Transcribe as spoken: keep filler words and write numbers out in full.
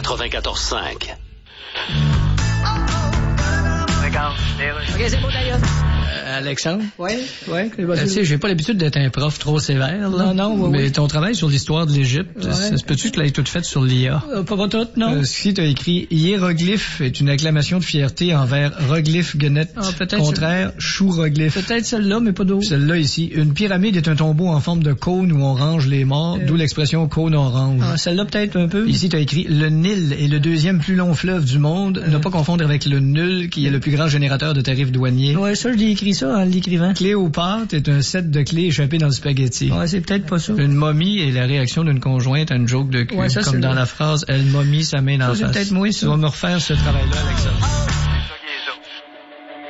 quatre-vingt-quatorze cinq. OK, c'est beau d'ailleurs. Euh, Alexandre? Oui, oui. Euh, tu sais, j'ai pas l'habitude d'être un prof trop sévère, là. Non, non, oui, Mais oui. ton travail sur l'histoire de l'Égypte, Ouais. ça se peut-tu que tu l'aies toute faite sur l'I A? Euh, pas, pas tout, non? Euh, si t'as écrit hiéroglyphe est une acclamation de fierté envers Roglyphe Guenette. Ah, peut-être Contraire, chouroglyphe. Peut-être celle-là, mais pas d'autre. Celle-là ici, une pyramide est un tombeau en forme de cône où on range les morts, Euh. d'où l'expression cône orange. Ah, celle-là, peut-être un peu. Ici, t'as écrit le Nil est le deuxième plus long fleuve du monde, Euh. ne pas confondre avec le Nul qui est le plus grand générateur de tarifs douaniers. Ouais, ça, je l'ai écrit ça en l'écrivant. Cléopâtre est un set de clés échappées dans le spaghetti. Ouais, c'est peut-être pas ça. Une momie est la réaction d'une conjointe à une joke de cul. Ouais, ça, comme c'est dans vrai. la phrase « Elle momie sa main dans Ça, la c'est face ». peut-être moi, Tu ça. vas me refaire ce travail-là, Alexandre.